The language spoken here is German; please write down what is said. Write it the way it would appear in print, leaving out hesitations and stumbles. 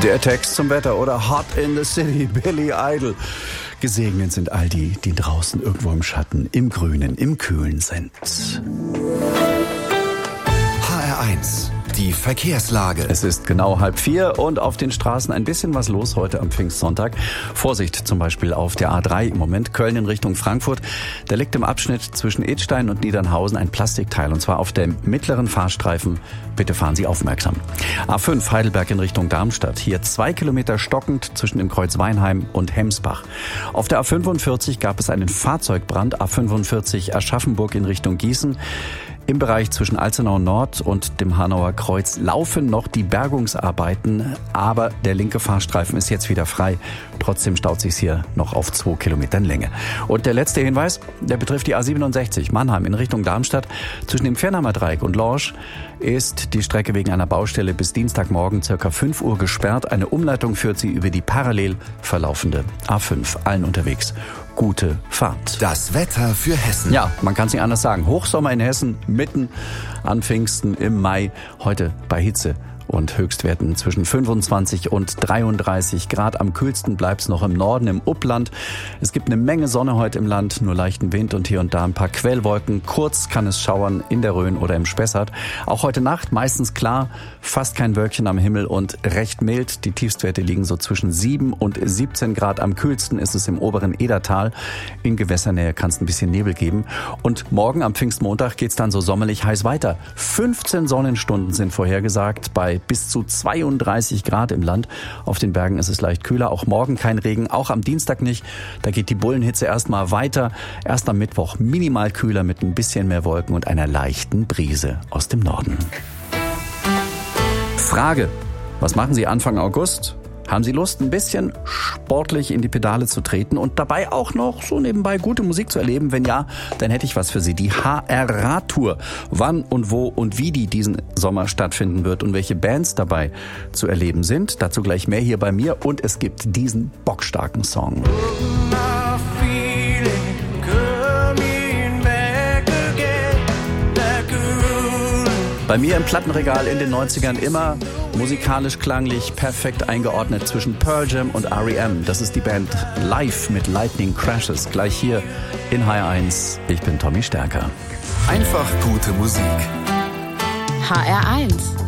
Der Text zum Wetter oder Hot in the City, Billy Idol. Gesegnet sind all die, die draußen irgendwo im Schatten, im Grünen, im Kühlen sind. HR1, die Verkehrslage. Es ist genau 3:30 und auf den Straßen ein bisschen was los heute am Pfingstsonntag. Vorsicht zum Beispiel auf der A3 im Moment, Köln in Richtung Frankfurt. Da liegt im Abschnitt zwischen Idstein und Niedernhausen ein Plastikteil und zwar auf dem mittleren Fahrstreifen. Bitte fahren Sie aufmerksam. A5 Heidelberg in Richtung Darmstadt. Hier 2 Kilometer stockend zwischen dem Kreuz Weinheim und Hemsbach. Auf der A45 gab es einen Fahrzeugbrand. A45 Aschaffenburg in Richtung Gießen. Im Bereich zwischen Alzenau Nord und dem Hanauer Kreuz laufen noch die Bergungsarbeiten, aber der linke Fahrstreifen ist jetzt wieder frei. Trotzdem staut sich's hier noch auf 2 Kilometern Länge. Und der letzte Hinweis, der betrifft die A67 Mannheim in Richtung Darmstadt. Zwischen dem Fernheimer Dreieck und Lorsch ist die Strecke wegen einer Baustelle bis Dienstagmorgen ca. 5 Uhr gesperrt. Eine Umleitung führt sie über die parallel verlaufende A5. Allen unterwegs gute Fahrt. Das Wetter für Hessen. Ja, man kann es nicht anders sagen. Hochsommer in Hessen, mitten an Pfingsten im Mai. Heute bei Hitze und Höchstwerten zwischen 25 und 33 Grad. Am kühlsten bleibt's noch im Norden, im Upland. Es gibt eine Menge Sonne heute im Land, nur leichten Wind und hier und da ein paar Quellwolken. Kurz kann es schauern in der Rhön oder im Spessart. Auch heute Nacht meistens klar, fast kein Wölkchen am Himmel und recht mild. Die Tiefstwerte liegen so zwischen 7 und 17 Grad. Am kühlsten ist es im oberen Edertal. In Gewässernähe kann es ein bisschen Nebel geben. Und morgen am Pfingstmontag geht's dann so sommerlich heiß weiter. 15 Sonnenstunden sind vorhergesagt bei bis zu 32 Grad im Land. Auf den Bergen ist es leicht kühler. Auch morgen kein Regen, auch am Dienstag nicht. Da geht die Bullenhitze erstmal weiter. Erst am Mittwoch minimal kühler mit ein bisschen mehr Wolken und einer leichten Brise aus dem Norden. Frage: Was machen Sie Anfang August? Haben Sie Lust, ein bisschen sportlich in die Pedale zu treten und dabei auch noch so nebenbei gute Musik zu erleben? Wenn ja, dann hätte ich was für Sie. Die HR-Radtour. Wann und wo und wie die diesen Sommer stattfinden wird und welche Bands dabei zu erleben sind. Dazu gleich mehr hier bei mir. Und es gibt diesen bockstarken Song. Bei mir im Plattenregal in den 90ern immer musikalisch klanglich perfekt eingeordnet zwischen Pearl Jam und R.E.M. Das ist die Band Live mit Lightning Crashes. Gleich hier in HR1. Ich bin Tommy Stärker. Einfach gute Musik. HR1